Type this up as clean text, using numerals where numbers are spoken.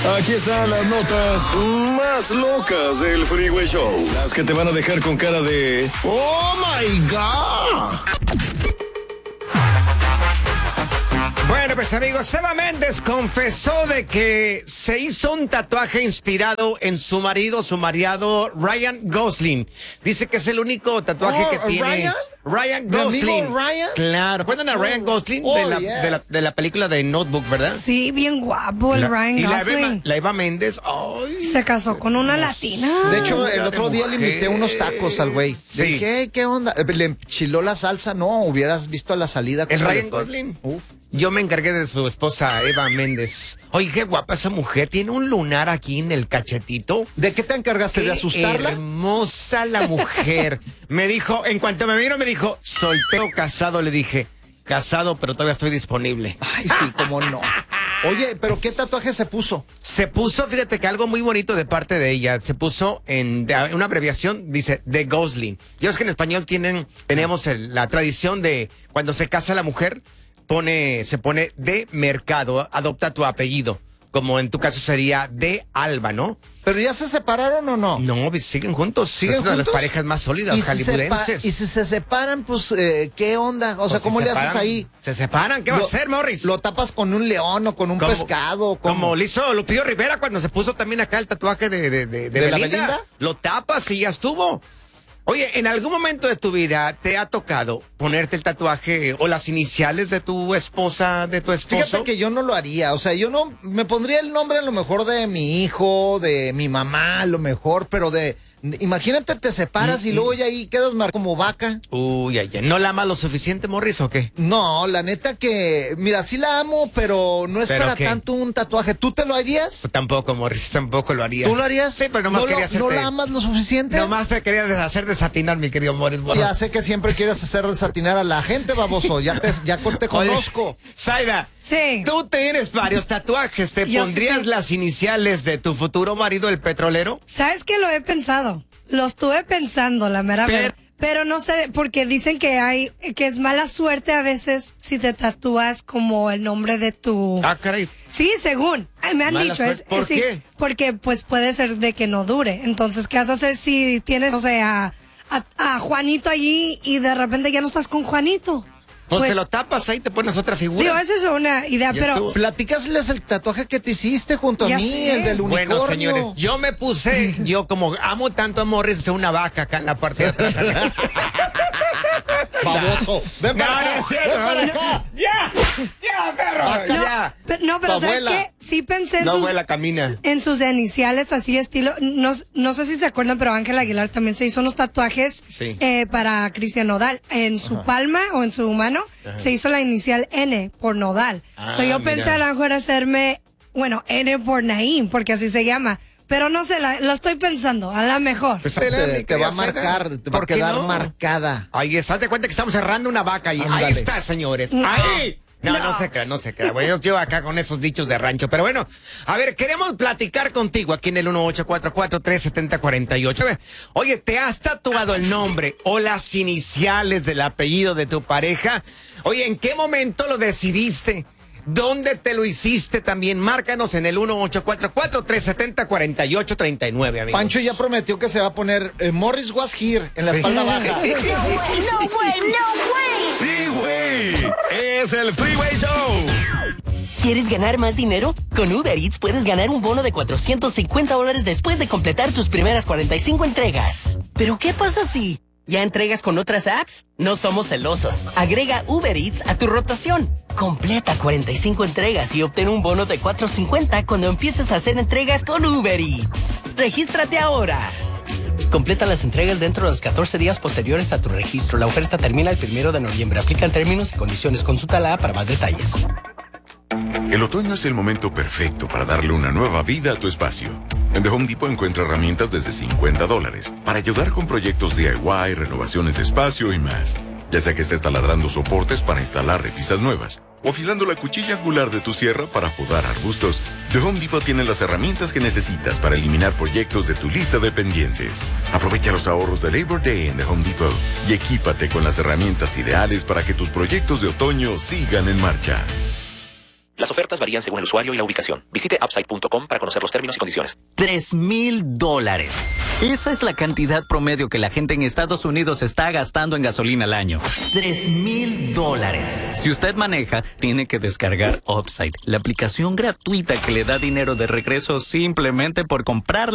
Aquí están las notas más locas del Freeway Show. Las que te van a dejar con cara de ¡Oh, my God! Bueno, pues amigos, Eva Méndez confesó de que se hizo un tatuaje inspirado en su marido Ryan Gosling. Dice que es el único tatuaje que tiene. Ryan Gosling. ¿Mi amigo Ryan? Claro. ¿Recuerdan a Ryan Gosling de la película de Notebook, verdad? Sí, bien guapo el Ryan Gosling. La Eva Méndez, ay, se casó con una latina. De hecho, el otro día le invité unos tacos al güey. Sí. ¿Qué onda? Le enchiló la salsa. No, hubieras visto a la salida. ¿El Ryan Gosling? Uf. Yo me encargué de su esposa, Eva Méndez. Oye, qué guapa esa mujer. Tiene un lunar aquí en el cachetito. ¿De qué te encargaste? ¿De asustarla? Hermosa la mujer. Me dijo, en cuanto me vino, me dijo, soltero, casado. Le dije, casado, pero todavía estoy disponible. Ay, sí, cómo no. Oye, ¿pero qué tatuaje se puso? Se puso, fíjate que algo muy bonito de parte de ella. Se puso en una abreviación, dice, de Gosling. Ya ves que en español tenemos la tradición de cuando se casa la mujer, se pone de Mercado, adopta tu apellido, como en tu caso sería de Alba, ¿no? ¿Pero ya se separaron o no? No, siguen juntos. Es una de las parejas más sólidas hollywoodenses. Y si se separan, pues, ¿qué onda? O sea, ¿cómo le haces ahí? Se separan, ¿qué va a hacer, Morris? ¿Lo tapas con un león o con un pescado? Como lo hizo Lupillo Rivera cuando se puso también acá el tatuaje de la Belinda. Lo tapas y ya estuvo. Oye, ¿en algún momento de tu vida te ha tocado ponerte el tatuaje o las iniciales de tu esposa, de tu esposo? Fíjate que yo no lo haría, o sea, yo no me pondría el nombre a lo mejor de mi hijo, de mi mamá, a lo mejor, pero imagínate te separas y luego ya ahí quedas como vaca. Uy, ay, ¿no la amas lo suficiente, Morris, o qué? No, la neta que, mira, sí la amo, pero no es para tanto un tatuaje. ¿Tú te lo harías? Pues tampoco, Morris, tampoco lo haría. ¿Tú lo harías? Sí, pero nomás quería hacerte... ¿No la amas lo suficiente? Nomás te quería hacer desatinar, mi querido Morris. Bueno. Ya sé que siempre quieres hacer desatinar a la gente, baboso. Ya te conozco. Oye, Zaida, sí. Tú tienes varios tatuajes. ¿Te pondrías las iniciales de tu futuro marido, el petrolero? ¿Sabes que lo he pensado? Lo estuve pensando, la mera verdad. Pero no sé, porque dicen que es mala suerte a veces si te tatúas como el nombre de tu... Ah, caray. Sí, según. Me han dicho. ¿Por qué? Porque pues puede ser de que no dure. Entonces, ¿qué vas a hacer si tienes, o sea, a Juanito allí y de repente ya no estás con Juanito? Pues te lo tapas ahí, te pones otra figura. Digo, esa es una idea, Ya pero... estuvo. Platícasles el tatuaje que te hiciste junto a Ya mí, sé. el del unicornio. Bueno, señores, yo me puse, yo como amo tanto a Morris, puse una vaca acá en la parte de atrás. Baboso. Ven para acá. Ven para acá. ¡Ya! ¡Ya, perro! ¡Ya! No, pero Tu ¿sabes abuela. qué? Sí pensé No, abuela, camina. en sus iniciales así estilo, no sé si se acuerdan, pero Ángel Aguilar también se hizo unos tatuajes Sí. Para Cristian Nodal. En su palma o en su mano se hizo la inicial N por Nodal. Yo pensé a lo mejor hacerme, N por Naim, porque así se llama. Pero no sé, lo estoy pensando, a lo mejor. Pues, Te va a marcar, te va a ¿Por qué quedar no? marcada. Ahí está, te cuenta que estamos cerrando una vaca y ahí Ándale. está, señores. ¡Ahí! No se crea. Bueno, yo acá con esos dichos de rancho. Pero bueno, a ver, queremos platicar contigo aquí en el 1844-370-48. A ver, oye, ¿te has tatuado el nombre o las iniciales del apellido de tu pareja? Oye, ¿en qué momento lo decidiste? ¿Dónde te lo hiciste también? Márcanos en el 1844-370-4839, amigos. Pancho ya prometió que se va a poner Morris was here en la Sí. espalda baja. ¡Sí, güey! ¡Es el Freeway Show! ¿Quieres ganar más dinero? Con Uber Eats puedes ganar un bono de $450 después de completar tus primeras 45 entregas. ¿Pero qué pasa si ya entregas con otras apps? No somos celosos. Agrega Uber Eats a tu rotación. Completa 45 entregas y obtén un bono de $450 cuando empieces a hacer entregas con Uber Eats. ¡Regístrate ahora! Completa las entregas dentro de los 14 días posteriores a tu registro. La oferta termina el 1 de noviembre. Aplican términos y condiciones. Consulta la app para más detalles. El otoño es el momento perfecto para darle una nueva vida a tu espacio. En The Home Depot encuentra herramientas desde $50 para ayudar con proyectos DIY, renovaciones de espacio y más. Ya sea que estés taladrando soportes para instalar repisas nuevas o afilando la cuchilla angular de tu sierra para podar arbustos, The Home Depot tiene las herramientas que necesitas para eliminar proyectos de tu lista de pendientes. Aprovecha los ahorros de Labor Day en The Home Depot y equípate con las herramientas ideales para que tus proyectos de otoño sigan en marcha. Las ofertas varían según el usuario y la ubicación. Visite upside.com para conocer los términos y condiciones. $3,000. Esa es la cantidad promedio que la gente en Estados Unidos está gastando en gasolina al año. $3,000. Si usted maneja, tiene que descargar Upside, la aplicación gratuita que le da dinero de regreso simplemente por comprar